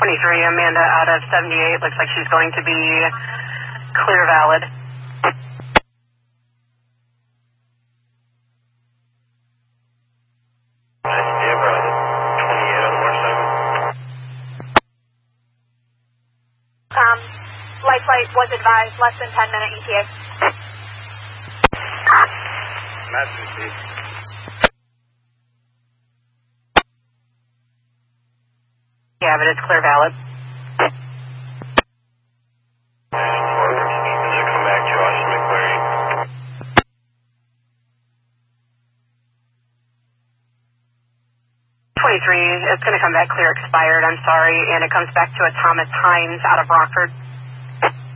23, Amanda out of 78. Looks like she's going to be clear valid. Life flight was advised, less than 10-minute ETA. Yeah, but it's clear valid. Come back to Austin McQuarrie. 23, it's going to come back clear expired, I'm sorry, and it comes back to a Thomas Hines out of Rockford.